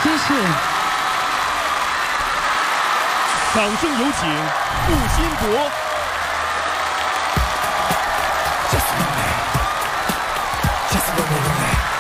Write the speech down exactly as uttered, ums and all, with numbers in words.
谢谢。 掌声有请顾新博。